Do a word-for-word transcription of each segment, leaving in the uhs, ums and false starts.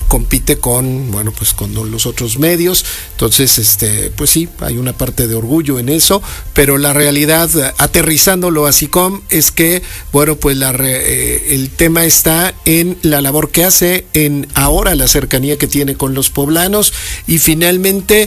compite con, bueno, pues con los otros medios. Entonces, este, pues sí, hay una parte de orgullo en eso, pero la realidad, aterrizándolo a SICOM, es que, bueno, pues la eh, el tema está en la labor que hace, en ahora la cercanía que tiene con los poblanos, y finalmente,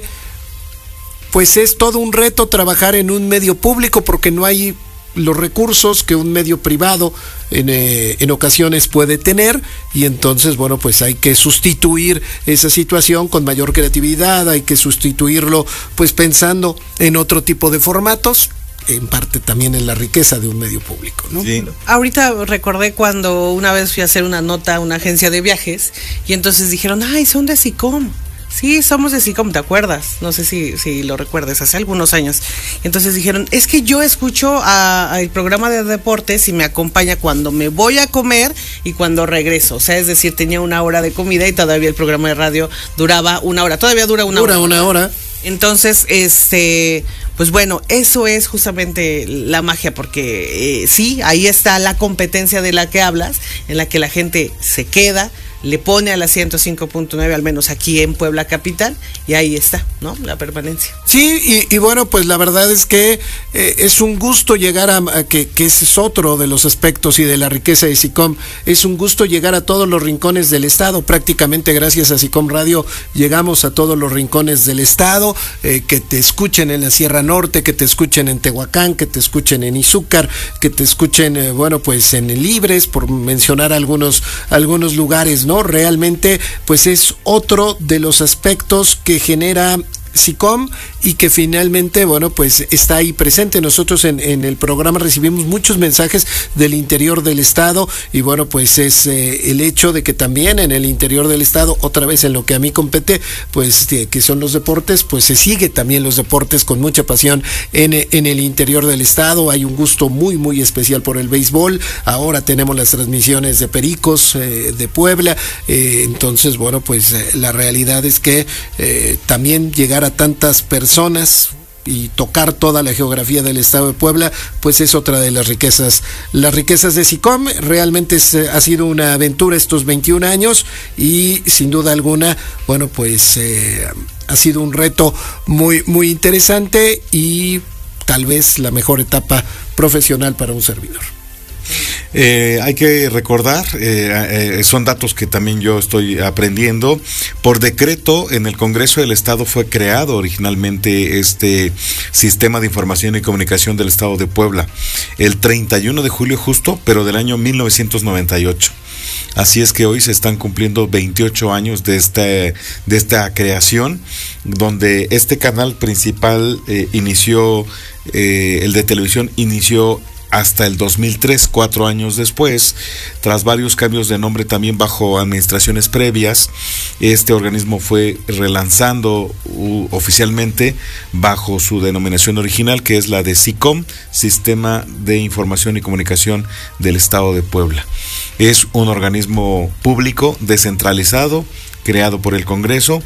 pues es todo un reto trabajar en un medio público, porque no hay los recursos que un medio privado en, eh, en ocasiones puede tener, y entonces, bueno, pues hay que sustituir esa situación con mayor creatividad, hay que sustituirlo pues pensando en otro tipo de formatos, en parte también en la riqueza de un medio público, ¿no? Sí. Ahorita recordé cuando una vez fui a hacer una nota a una agencia de viajes y entonces dijeron, ay, son de SICOM. Sí, somos de SICOM, ¿te acuerdas? No sé si, si lo recuerdes, hace algunos años. Entonces dijeron, es que yo escucho al programa de deportes y me acompaña cuando me voy a comer y cuando regreso. O sea, es decir, tenía una hora de comida y todavía el programa de radio duraba una hora. Todavía dura una dura hora. Dura una hora. Entonces, este, pues bueno, eso es justamente la magia, porque eh, sí, ahí está la competencia de la que hablas, en la que la gente se queda, le pone a la ciento cinco punto nueve, al menos aquí en Puebla Capital, y ahí está, ¿no? La permanencia. Sí, y, y bueno, pues la verdad es que eh, es un gusto llegar a, a que, que ese es otro de los aspectos y de la riqueza de SICOM, es un gusto llegar a todos los rincones del estado. Prácticamente gracias a SICOM Radio llegamos a todos los rincones del estado, eh, que te escuchen en la Sierra Norte, que te escuchen en Tehuacán, que te escuchen en Izúcar, que te escuchen, eh, bueno, pues en Libres, por mencionar algunos, algunos lugares, ¿no? Realmente, pues es otro de los aspectos que genera SICOM y que finalmente, bueno, pues está ahí presente. Nosotros en, en el programa recibimos muchos mensajes del interior del estado, y bueno, pues es eh, el hecho de que también en el interior del estado, otra vez en lo que a mí compete, pues de, que son los deportes, pues se sigue también los deportes con mucha pasión en, en el interior del estado. Hay un gusto muy muy especial por el béisbol. Ahora tenemos las transmisiones de Pericos eh, de Puebla, eh, entonces, bueno, pues eh, la realidad es que eh, también llegar a tantas personas y tocar toda la geografía del estado de Puebla, pues es otra de las riquezas, las riquezas de SICOM. Realmente es, ha sido una aventura estos veintiún años, y sin duda alguna, bueno, pues eh, ha sido un reto muy, muy interesante, y tal vez la mejor etapa profesional para un servidor. Eh, hay que recordar, eh, eh, son datos que también yo estoy aprendiendo. Por decreto en el Congreso del Estado fue creado originalmente este Sistema de Información y Comunicación del Estado de Puebla el treinta y uno de julio justo, pero del año mil novecientos noventa y ocho. Así es que hoy se están cumpliendo veintiocho años de esta, de esta creación, donde este canal principal eh, inició, eh, el de televisión inició hasta el dos mil tres, cuatro años después, tras varios cambios de nombre también bajo administraciones previas. Este organismo fue relanzando uh, oficialmente bajo su denominación original, que es la de SICOM, Sistema de Información y Comunicación del Estado de Puebla. Es un organismo público descentralizado, creado por el Congreso,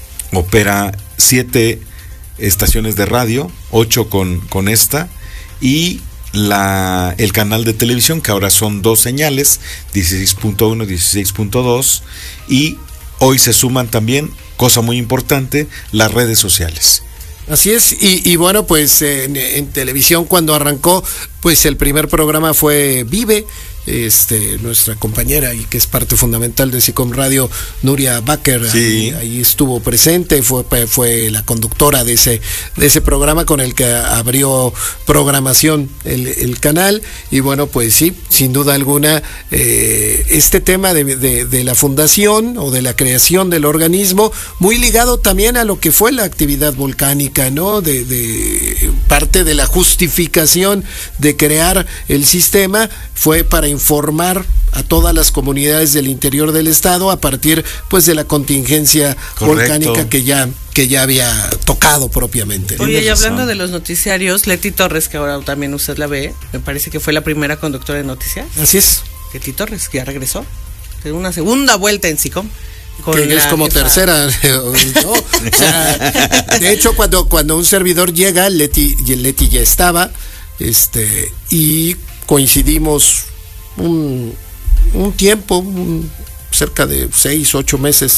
opera siete estaciones de radio, ocho con, con esta, y La, el canal de televisión, que ahora son dos señales, dieciséis punto uno, dieciséis punto dos, y hoy se suman también, cosa muy importante, las redes sociales. Así es, y, y bueno, pues en, en televisión cuando arrancó, pues el primer programa fue Vive, este, nuestra compañera y que es parte fundamental de SICOM Radio, Nuria Baker, sí. ahí, ahí estuvo presente, fue, fue la conductora de ese, de ese programa con el que abrió programación el, el canal. Y bueno, pues sí, sin duda alguna, eh, este tema de, de, de la fundación o de la creación del organismo, muy ligado también a lo que fue la actividad volcánica, ¿no? De, de parte de la justificación de crear el sistema fue para informar a todas las comunidades del interior del estado a partir pues de la contingencia Correcto. volcánica que ya que ya había tocado propiamente. Oye, y hablando de los noticiarios, Leti Torres, que ahora también usted la ve, me parece que fue la primera conductora de noticias. Así es. Leti Torres, que ya regresó de una segunda vuelta en SICOM. Que es como jefa. tercera, ¿no? O sea, de hecho, cuando, cuando un servidor llega, Leti, Leti ya estaba, este, y coincidimos un, un tiempo, un, cerca de seis, ocho meses